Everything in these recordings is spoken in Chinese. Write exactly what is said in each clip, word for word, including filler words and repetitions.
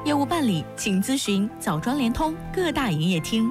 业务办理请咨询枣庄联通各大营业厅。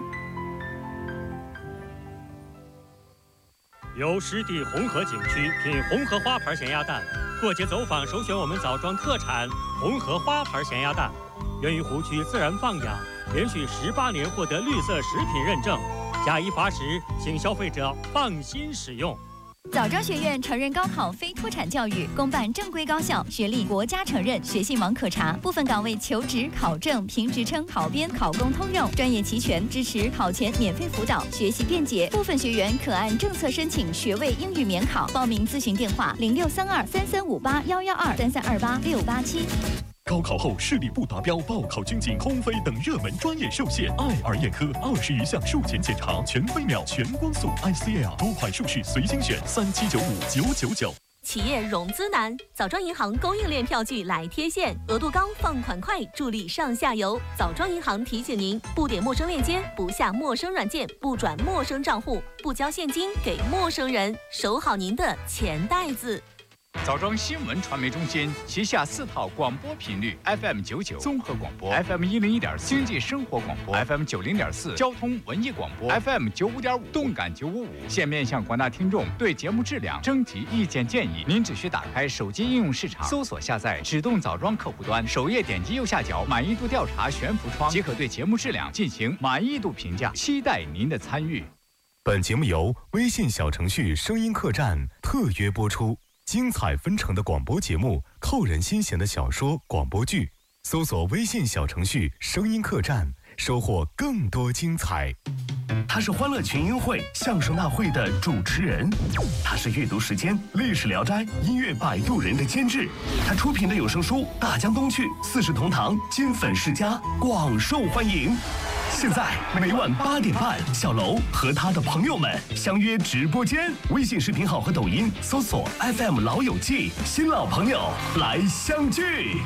由湿地红河景区品红河花牌咸鸭蛋，过节走访首选我们枣庄特产红河花牌咸鸭蛋，源于湖区自然放养，连续十八年获得绿色食品认证，假一罚十，请消费者放心使用。 枣庄学院承认高考非脱产教育，公办正规高校，学历国家承认，学信网可查。部分岗位求职、考证、评职称、考编、考公通用，专业齐全，支持考前免费辅导，学习便捷。部分学员可按政策申请学位英语免考。报名咨询电话：零六三二三三五八幺幺二三三二八六八七。 高考后视力不达标、报考军警、空飞等热门专业受限，爱尔眼科二十余项术前检查，全飞秒、全光速 I C L 多款术式随心选，三七九五九九九。 企业融资难，枣庄银行供应链票据来贴现，额度高，放款快，助力上下游。枣庄银行提醒您：不点陌生链接，不下陌生软件，不转陌生账户，不交现金给陌生人，守好您的钱袋子。 枣庄新闻传媒中心旗下四套广播频率 F M 九九综合广播 ，F M 一零一点四经济生活广播 ，F M 九零点四交通文艺广播 ，F M 九五点五动感九五五。现面向广大听众对节目质量征集意见建议。您只需打开手机应用市场，搜索下载指动枣庄客户端，首页点击右下角满意度调查悬浮窗，即可对节目质量进行满意度评价。期待您的参与。 本节目由微信小程序声音客栈特约播出。精彩纷呈的广播节目，扣人心弦的小说、广播剧，搜索微信小程序“声音客栈”，收获更多精彩。 他是欢乐群英会、相声大会的主持人，他是阅读时间、历史聊斋、音乐摆渡人的监制，他出品的有声书《大江东去》《四世同堂》《金粉世家》广受欢迎。现在每晚八点半，小楼和他的朋友们相约直播间，微信视频号和抖音搜索 F M 老友记，新老朋友来相聚。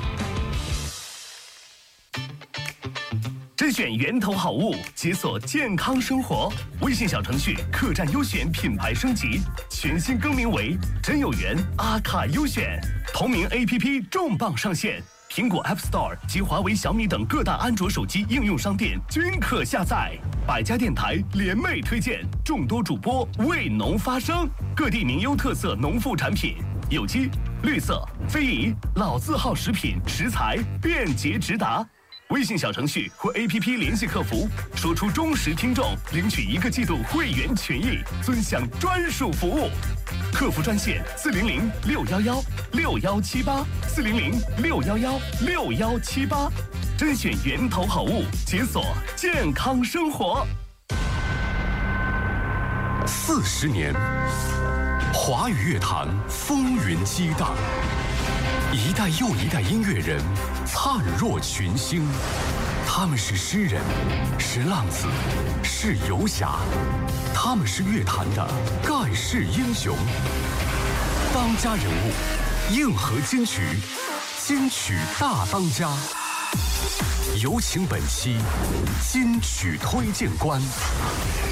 甄选源头好物，解锁健康生活。微信小程序客栈优选品牌升级，全新更名为真有缘阿卡优选。同名 A P P 重磅上线。苹果 App Store 及华为、小米等各大安卓手机应用商店均可下载。百家电台联袂推荐，众多主播为农发声，各地名优特色农副产品，有机、绿色、非遗、老字号食品食材便捷直达。微信小程序或 A P P 联系客服，说出忠实听众，领取一个季度会员权益，尊享专属服务。客服专线四零零六幺幺六幺七八四零零六幺幺六幺七八，甄选源头好物，解锁健康生活。 四十年，华语乐坛风云激荡，一代又一代音乐人灿若群星。他们是诗人，是浪子，是游侠，他们是乐坛的盖世英雄。当家人物，硬核金曲，金曲大当家。有请本期金曲推荐官。